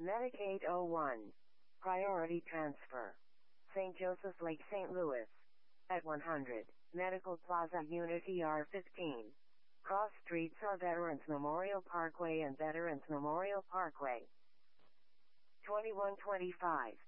Medic 801. Priority transfer. St. Joseph's Lake, St. Louis. At 100. Medical Plaza Unit ER15. Cross streets are Veterans Memorial Parkway and Veterans Memorial Parkway. 2125.